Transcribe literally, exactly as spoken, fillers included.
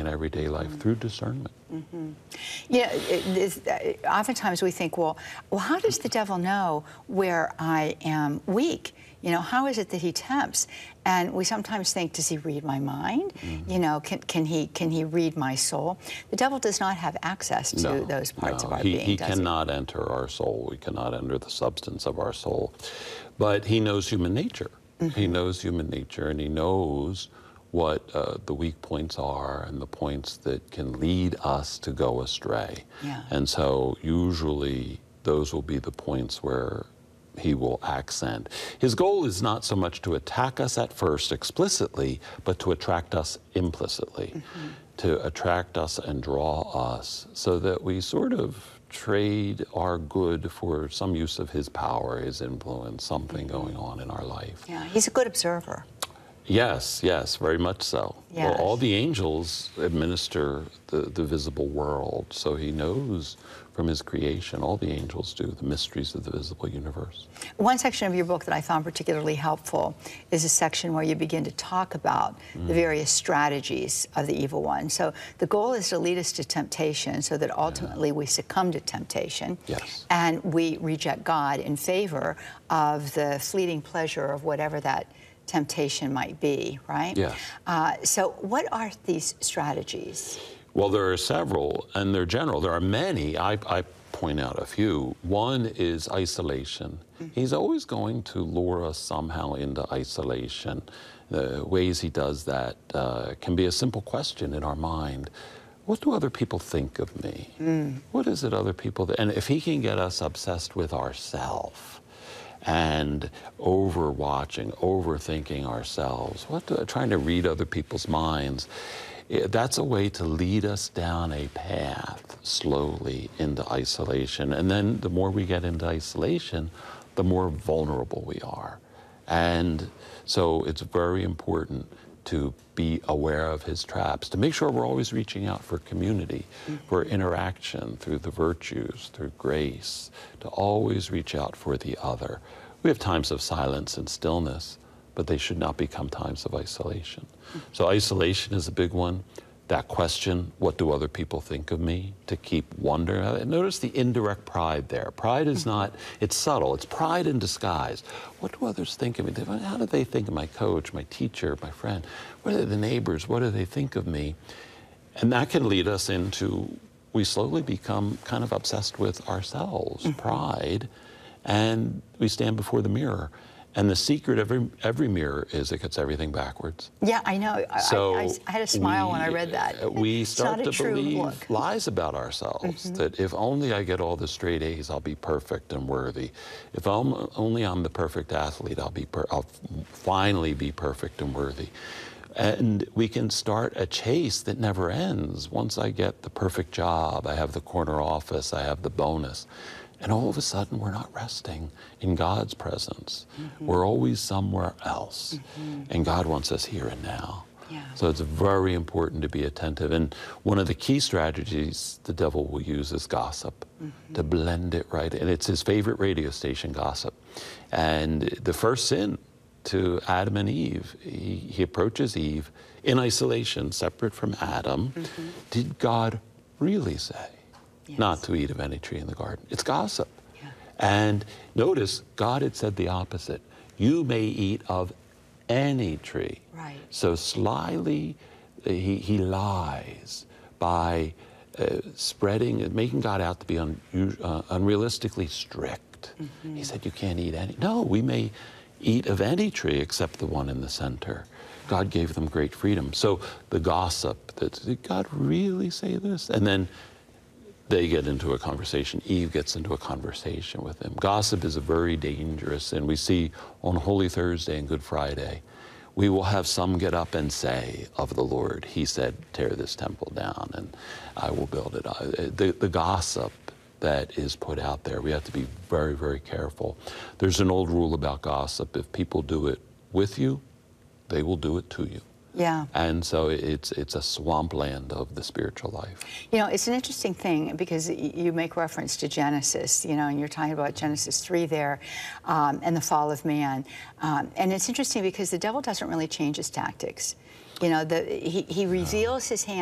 in everyday life mm-hmm. through discernment. Mm-hmm. Yeah, it, it's, uh, oftentimes we think, well, well, how does the devil know where I am weak? You know, how is it that he tempts? And we sometimes think, does he read my mind? Mm-hmm. You know, can, can he can he read my soul? The devil does not have access to no, those parts no. of our he, being, he does cannot he? enter our soul. We cannot enter the substance of our soul. But he knows human nature. Mm-hmm. He knows human nature, and he knows what uh, the weak points are and the points that can lead us to go astray. Yeah. And so usually those will be the points where he will accent. His goal is not so much to attack us at first explicitly, but to attract us implicitly, mm-hmm. to attract us and draw us so that we sort of trade our good for some use of his power, his influence, something mm-hmm. going on in our life. Yeah, he's a good observer. Yes, yes, very much so. Yes. Well, all the angels administer the, the visible world, so he knows from his creation, all the angels do, the mysteries of the visible universe. One section of your book that I found particularly helpful is a section where you begin to talk about mm. the various strategies of the evil one. So the goal is to lead us to temptation so that ultimately yeah. we succumb to temptation yes. and we reject God in favor of the fleeting pleasure of whatever that temptation might be, right? Yes. Uh, so what are these strategies? Well, there are several, and they're general. There are many. I, I point out a few. One is isolation. Mm-hmm. He's always going to lure us somehow into isolation. The ways he does that uh, can be a simple question in our mind. What do other people think of me? Mm. What is it other people... Th- and if he can get us obsessed with ourself, and overwatching, overthinking ourselves, what do, trying to read other people's minds, that's a way to lead us down a path slowly into isolation. And then the more we get into isolation, the more vulnerable we are. And so it's very important to be aware of his traps, to make sure we're always reaching out for community, mm-hmm. for interaction through the virtues, through grace, to always reach out for the other. We have times of silence and stillness, but they should not become times of isolation. Mm-hmm. So isolation is a big one. That question, what do other people think of me? To keep wondering. Notice the indirect pride there. Pride is not, it's subtle. It's pride in disguise. What do others think of me? How do they think of my coach, my teacher, my friend? What are the neighbors? What do they think of me? And that can lead us into, we slowly become kind of obsessed with ourselves, mm-hmm. pride, and we stand before the mirror. And the secret of every, every mirror is it gets everything backwards. Yeah, I know. So I, I, I had a smile we, when I read that. We start to believe look. lies about ourselves, mm-hmm. that if only I get all the straight A's, I'll be perfect and worthy. If I'm, only I'm the perfect athlete, I'll, be per, I'll finally be perfect and worthy. And we can start a chase that never ends. Once I get the perfect job, I have the corner office, I have the bonus. And all of a sudden, we're not resting in God's presence. Mm-hmm. We're always somewhere else. Mm-hmm. And God wants us here and now. Yeah. So it's very important to be attentive. And one of the key strategies the devil will use is gossip, mm-hmm. to blend it right. And it's his favorite radio station, gossip. And the first sin to Adam and Eve, he, he approaches Eve in isolation, separate from Adam. Mm-hmm. Did God really say? Yes. Not to eat of any tree in the garden. It's gossip. Yeah. And notice, God had said the opposite. You may eat of any tree. Right. So slyly, he, he lies by uh, spreading, making God out to be un, uh, unrealistically strict. Mm-hmm. He said, you can't eat any. No, we may eat of any tree except the one in the center. God gave them great freedom. So the gossip, that, did God really say this? And then they get into a conversation. Eve gets into a conversation with him. Gossip is a very dangerous sin. We see on Holy Thursday and Good Friday, we will have some get up and say of the Lord, he said, tear this temple down and I will build it. The, the gossip that is put out there, we have to be very, very careful. There's an old rule about gossip. If people do it with you, they will do it to you. Yeah. And so it's it's a swampland of the spiritual life. You know, it's an interesting thing because you make reference to Genesis, you know, and you're talking about Genesis three there, um, and the fall of man. Um, and it's interesting because the devil doesn't really change his tactics. You know, the, he, he reveals no. his hand